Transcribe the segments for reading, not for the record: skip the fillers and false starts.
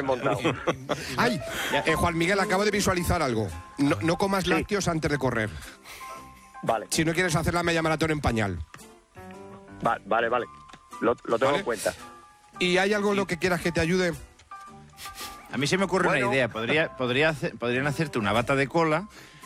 bien montado. Ay, Juan Miguel, acabo de visualizar algo. No comas lácteos antes de correr. Vale. Si no quieres hacer la media maratón en pañal. Vale. Lo tengo en cuenta. ¿Y hay algo en lo que quieras que te ayude? A mí se me ocurre una idea. Podrían hacerte una bata de cola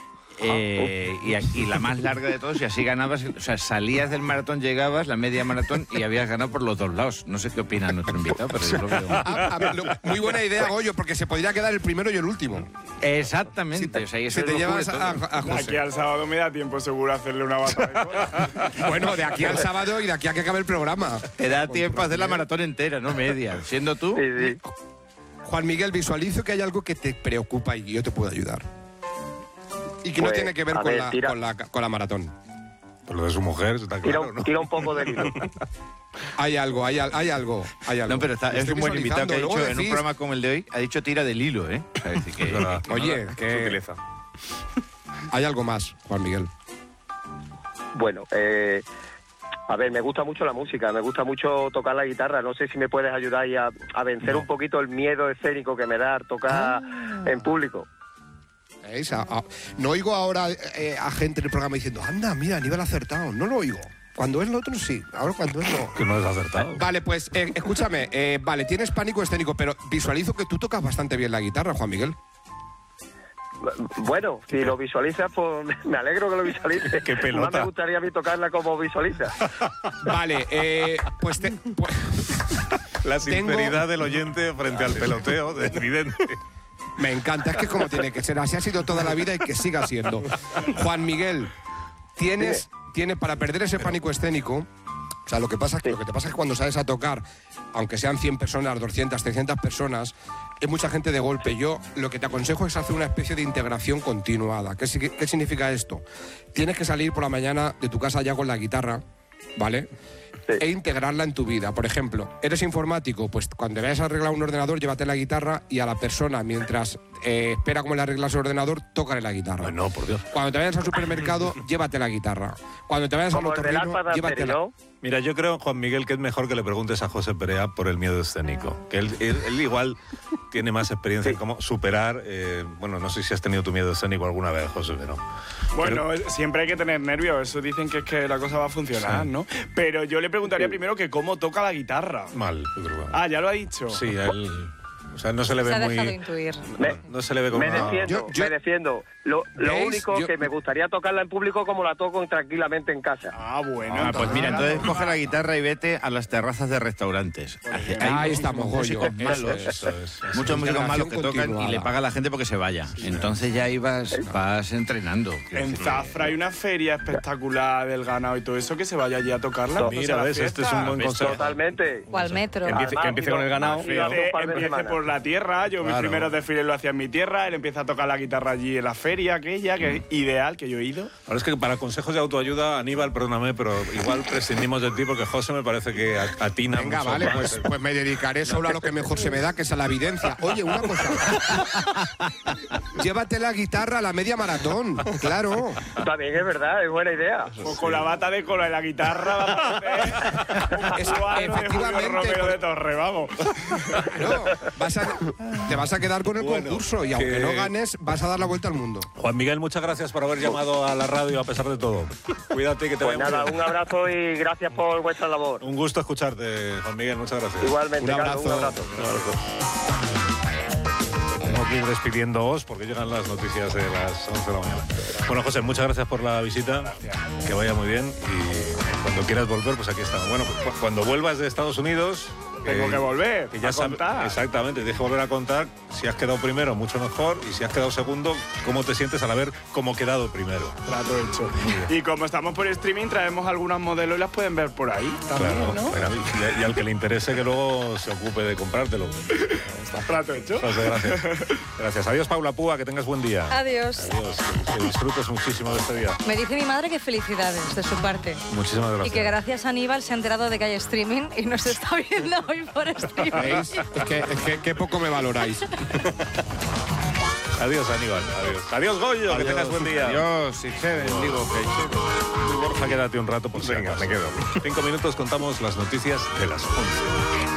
y la más larga de todos, y así ganabas. O sea, salías del maratón, llegabas, la media maratón, y habías ganado por los dos lados. No sé qué opina nuestro invitado, pero yo lo veo. Muy buena idea, Goyo, porque se podría quedar el primero y el último. Exactamente. Si te llevas a José. De aquí al sábado me da tiempo seguro hacerle una bata de cola. Bueno, de aquí al sábado y de aquí a que acabe el programa. Te da tiempo a hacer la maratón entera, no media. Siendo tú. Sí. Juan Miguel, visualizo que hay algo que te preocupa y yo te puedo ayudar. Y que no tiene que ver con la maratón. Por lo de su mujer, está claro, ¿no? Tira un poco del hilo. Hay algo. No, pero es un buen invitado que ha dicho en un programa como el de hoy, ha dicho tira del hilo, ¿eh? O sea, es decir, que, oye, que sutileza. Hay algo más, Juan Miguel. Bueno, a ver, me gusta mucho la música, me gusta mucho tocar la guitarra. No sé si me puedes ayudar ahí a vencer un poquito el miedo escénico que me da tocar en público. No oigo ahora a gente en el programa diciendo, anda, mira, Aníbal ha acertado. No lo oigo. Cuando es lo otro, sí. Ahora cuando es lo... Que no has acertado. Vale, pues, escúchame. Vale, tienes pánico escénico, pero visualizo que tú tocas bastante bien la guitarra, Juan Miguel. Bueno, si lo visualizas, pues me alegro que lo visualices. ¡Qué pelota! Más me gustaría a mí tocarla como visualiza. Vale, pues... La sinceridad del oyente frente al peloteo es evidente. Me encanta, es que como tiene que ser, así ha sido toda la vida y que siga siendo. Juan Miguel, tienes para perder ese pánico escénico, o sea, lo que te pasa es que cuando sales a tocar, aunque sean 100 personas, 200, 300 personas, hay mucha gente de golpe. Yo lo que te aconsejo es hacer una especie de integración continuada. ¿Qué significa esto? Tienes que salir por la mañana de tu casa ya con la guitarra, ¿vale? Sí. E integrarla en tu vida. Por ejemplo, ¿eres informático? Pues cuando vayas a arreglar un ordenador, llévate la guitarra y a la persona, mientras espera cómo le arreglas el ordenador, tócale la guitarra. No, por Dios. Cuando te vayas al supermercado, llévate la guitarra. Cuando te vayas al otorrino, llévate la... Mira, yo creo, Juan Miguel, que es mejor que le preguntes a José Perea por el miedo escénico. Que él igual tiene más experiencia en cómo superar... bueno, no sé si has tenido tu miedo escénico alguna vez, José, pero... Bueno, siempre hay que tener nervios. Eso dicen que es que la cosa va a funcionar, Sí. ¿no? Pero yo le preguntaría primero que cómo toca la guitarra. Mal, yo creo. Ah, ya lo ha dicho. Sí, él... O sea, no se le ve Se ha muy... dejado intuir. No se le ve como... Me defiendo. Lo único que me gustaría tocarla en público como la toco tranquilamente en casa. Ah, bueno. pues mira, entonces coge la guitarra y vete a las terrazas de restaurantes. Ahí estamos, Goyo. Músicos malos. Eso es. Muchos músicos malos que tocan continuada. y le paga a la gente porque se vaya. Entonces ya ahí vas entrenando. En Zafra hay una feria espectacular del ganado y todo eso, que se vaya allí a tocarla. Mira, ves, este es un buen consejo. Totalmente. ¿Cuál metro? Que empiece con el ganado. Empiece por la tierra. Yo mis primeros desfiles lo hacía en mi tierra. Él empieza a tocar la guitarra allí en la feria aquella, que es ideal, que yo he ido. Ahora es que para consejos de autoayuda, Aníbal, perdóname, pero igual prescindimos de ti porque José me parece que atina Venga, mucho vale, más. pues me dedicaré solo a lo que mejor se me da, que es a la evidencia. Oye, una cosa. Llévate la guitarra a la media maratón, claro. También es verdad, es buena idea. Pues con la bata de cola y la guitarra va a parecer un cubano de Julio Efectivamente, Romero de Torre, vamos. Claro, te vas a quedar con el concurso y aunque no ganes, vas a dar la vuelta al mundo. Juan Miguel, muchas gracias por haber llamado a la radio a pesar de todo. Cuídate, que te Pues vaya muy nada, bien. un abrazo y gracias por vuestra labor. Un gusto escucharte, Juan Miguel, muchas gracias. Igualmente, Un Carlos, un abrazo. abrazo. Tengo que ir despidiéndoos porque llegan las noticias de las 11 de la mañana. Bueno, José, muchas gracias por la visita. Que vaya muy bien y cuando quieras volver, pues aquí estamos. Bueno, pues cuando vuelvas de Estados Unidos... Tengo que volver, que ya a contar. Exactamente, tienes que volver a contar. Si has quedado primero, mucho mejor. Y si has quedado segundo, cómo te sientes al haber cómo quedado primero. Trato hecho. Y como estamos por streaming, traemos algunas modelos y las pueden ver por ahí también, Claro, ¿no? bueno, y al que le interese que luego se ocupe de comprártelo. Trato hecho. José, gracias. Gracias. Adiós, Paula Púa, que tengas buen día. Adiós. Adiós. Que disfrutes muchísimo de este día. Me dice mi madre que felicidades de su parte. Muchísimas gracias. Y que gracias a Aníbal se ha enterado de que hay streaming y nos está viendo hoy por streaming. ¿Veis? Es que poco me valoráis. Adiós, Aníbal. Adiós. Adiós, Goyo. Que tengas buen día. Adiós, y se bendigo que Borja, quédate un rato por si acaso. Me quedo. 5 minutos, contamos las noticias de las 11.